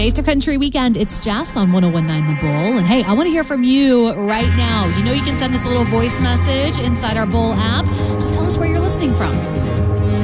Taste of Country Weekend. It's Jess on 101.9 The Bull. And hey, I want to hear from you right now. You know you can send us a little voice message inside our Bull app. Just tell us where you're listening from.